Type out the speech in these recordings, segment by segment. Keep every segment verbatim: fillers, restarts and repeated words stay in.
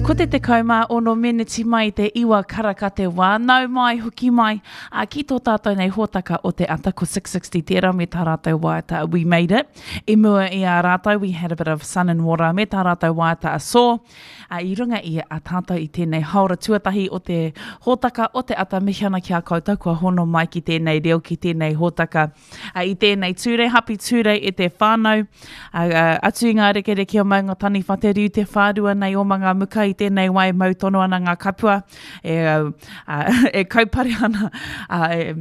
Ko te te kauma ono meneti mai te iwa karakate wā, nau mai, huki mai, uh, ki tō tātou nei hōtaka o te ata ko six sixty tērā me tā rātou wāeta, we made it. I mua i a rātou, we had a bit of sun and water, me tā rātou wāeta a sō, uh, i runga i a tātou i tēnei haora tuatahi o te hōtaka o te ata mihana ki a koutou, kua hono mai ki tēnei reo, ki tēnei hōtaka, uh, i tēnei ture, hapi ture e te whānau, uh, uh, atu i ngā reke reke o maunga tani whateriu te whārua nei o mga muka i tēnei wai mau tono ana ngā kapua e, uh, uh, e kaupare ana uh, e,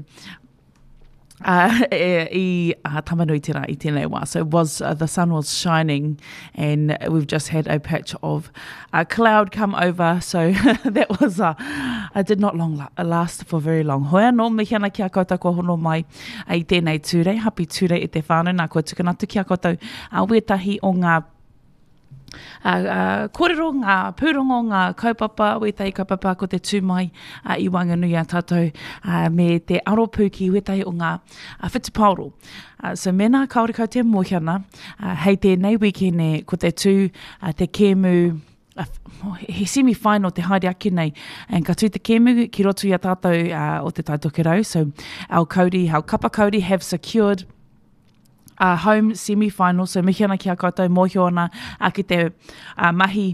uh, e, i uh, tamanui tira i tēnei wā. So it was, uh, the sun was shining and we've just had a patch of uh, cloud come over. So that was, uh, it did not long la- last for very long. Hoi anō, mihi ana ki a koutou kua hono mai uh, i tēnei ture, hapi ture i te whānau, nā kua tukanatu ki a koutou uh, wetahi o ngā Uh, uh, kōrero ngā pūrongo, ngā kaupapa, wetahi kaupapa ko te tūmai uh, i Wanganui a tātou uh, me te aropuki wetahi o ngā uh, whetipauro. Uh, so mena kaore kau te mohiana, uh, hei tēnei wikene ko te tū, uh, te kēmu, uh, he semi-final te haere ake nei, and ka tū te kēmu ki roto i a tātou uh, o te taitokerau. So our Cody, our kapa Cody have secured Uh, home semi-final, so mihi ana ki a koutou mōhio ana uh, ki te uh, mahi,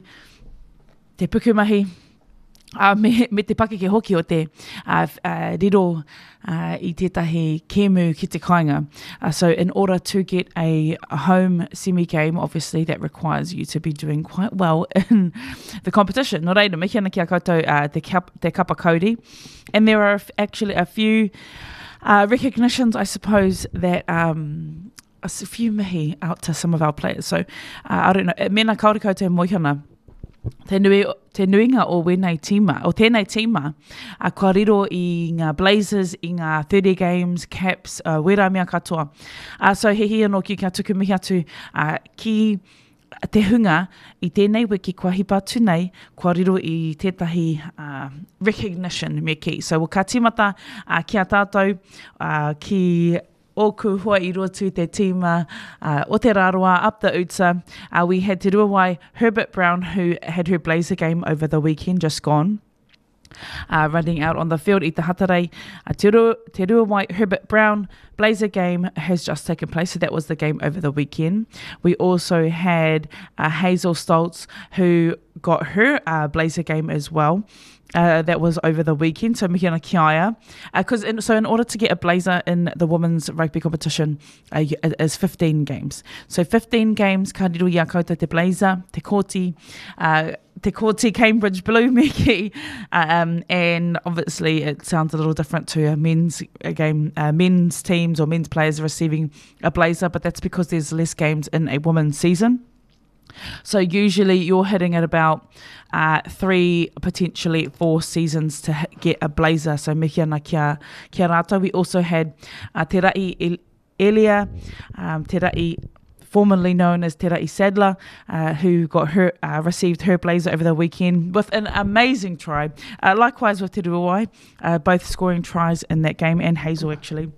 te puku mahi, uh, me, me te pakeke hoki o te uh, uh, riro uh, i tētahi kēmu ki te kāinga. Uh, so in order to get a, a home semi-game, obviously that requires you to be doing quite well in the competition. Nō reira, mihi ana ki a koutou uh, te, cap, te kapa Cody. And there are actually a few uh, recognitions, I suppose, that... Um, a few mihi out to some of our players. So, uh, I don't know, mena kaore kau te moihana, te, nui, te nuinga o wenei tīma, o tēnei tīma, a kua riro i ngā Blazers, i ngā thirty games, caps, uh, wera mea katoa. Uh, so, he hi anō ki kia tuku mihi atu, uh, ki te hunga, i tēnei wiki kua hipa atu nei, kua riro i tētahi uh, recognition me ki. So, ka tīmata uh, ki a tātou, uh, ki... o ku hoa i rotu te tīma uh, o te rāroa up the Utsa. Uh, we had te ruawai Herbert Brown, who had her Blazer game over the weekend, just gone. Uh, running out on the field i te hatarei. Uh, te, ru, te ruawai Herbert Brown Blazer game has just taken place, so that was the game over the weekend. We also had uh, Hazel Stoltz, who got her uh, Blazer game as well. Uh, that was over the weekend, so mihi ana ki aia. Because uh, so in order to get a Blazer in the women's rugby competition uh, is fifteen games. So fifteen games, ka riro i a koutou te Blazer, te kōti, uh, te kōti Cambridge Blue meki, um, and obviously it sounds a little different to a men's a game, uh, men's teams or men's players receiving a Blazer, but that's because there's less games in a women's season. So usually you're hitting at about uh, three, potentially four seasons to hit, get a Blazer. So mihi ana kia, kia rātou. We also had uh, Te Rai Elia, um, Te Rai, formerly known as Te Rai Sadler, uh, who got her uh, received her Blazer over the weekend with an amazing try. Uh, likewise with Te Ruawai, uh, both scoring tries in that game, and Hazel actually.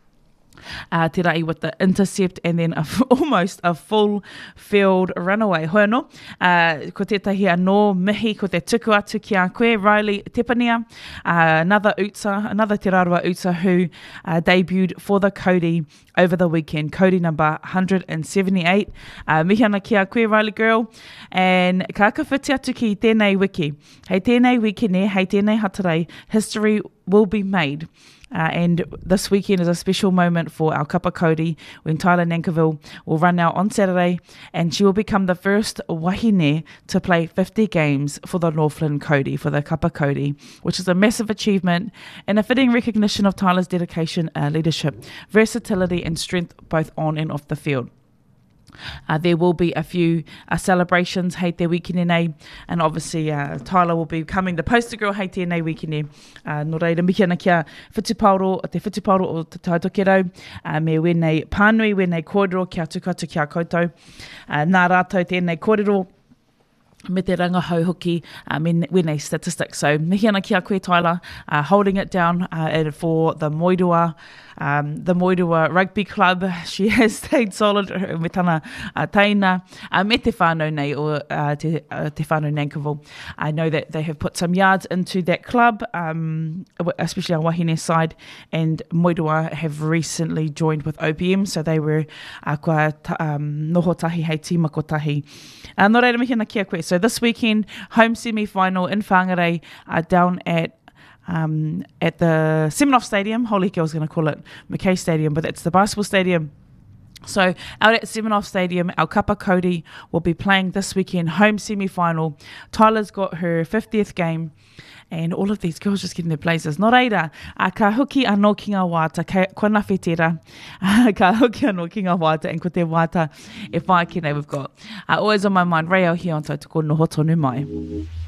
Uh, te rai with the intercept and then a f- almost a full field runaway. Hoi anō, uh, ko tētahi anō mihi ko te tuku atu ki a koe, Riley Tepania, uh, another Utsa, another Te Rārua Utsa who uh, debuted for the Cody over the weekend, Cody number one seventy-eight. Uh, mihi ana ki a koe, Riley girl, and ka aka whiti atu ki tēnei wiki. Hei tēnei wiki ne, hei tēnei hatarei, history will be made. Uh, and this weekend is a special moment for our Kapa Cody when Tyler Nankivell will run out on Saturday, and she will become the first wahine to play fifty games for the Northland Cody, for the Kapa Cody, which is a massive achievement and a fitting recognition of Tyler's dedication, uh, leadership, versatility and strength both on and off the field. Uh, there will be a few uh, celebrations hei te wikine nei, and obviously uh, Tyler will be becoming the poster girl hei tēnei wikine. Uh, no reira mihi ana kia whitipauro, te whitipauro o te taitokerau, uh, me wenei pānui, wenei kōrero kia tukatu kia koutou. Uh, nā rātou tēnei kōrero me te rangahau hoki uh, me winei statistics. So mihi ana ki a koe Tyler, uh, holding it down uh, for the Moirua, um, the Moirua Rugby Club. She has stayed solid me tana uh, taina. Uh, me te whānau nei o uh, te, uh, te whānau Nankivell. I know that they have put some yards into that club, um, especially on Wahine side, and Moirua have recently joined with O P M, so they were uh, kua ta, um, noho tahi hei tīmako tahi. Uh, no reira mihi ana ki a koe. So this weekend, home semi-final in Whangarei uh, down at um, at the Seminoff Stadium. Holy cow, I was going to call it McKay Stadium, but it's the basketball stadium. So out at Seminoff Stadium, our Kapa Cody will be playing this weekend, home semi-final. Tyler's got her fiftieth game, and all of these girls just getting their places. Nō reira, uh, ka huki anō ki ngā wāta, ka, ko na whetera, uh, ka huki anō ki ngā wāta, and ko te wāta e whai kene we've got. Uh, always on my mind, reo hi on tautoko no hotonu mai.